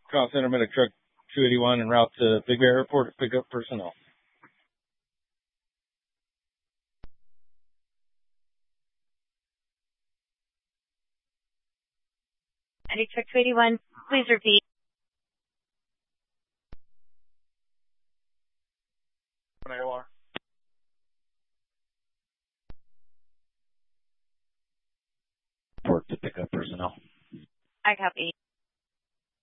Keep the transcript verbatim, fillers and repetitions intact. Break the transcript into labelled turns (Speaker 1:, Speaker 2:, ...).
Speaker 1: Call center, medic truck two eighty-one en route to Big Bear Airport to pick up personnel.
Speaker 2: Medic truck two eighty-one, please repeat.
Speaker 1: Airport to pick up personnel.
Speaker 2: I copy.